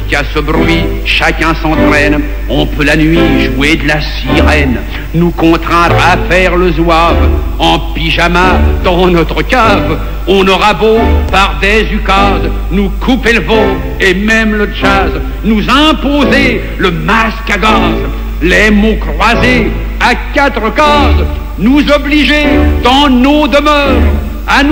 Jusqu'à ce bruit, chacun s'entraîne. On peut la nuit jouer de la sirène, nous contraindre à faire le zouave en pyjama dans notre cave. On aura beau, par des ukase, nous couper le veau et même le jazz, nous imposer le masque à gaz, les mots croisés à 4 cases, nous obliger dans nos demeures à nous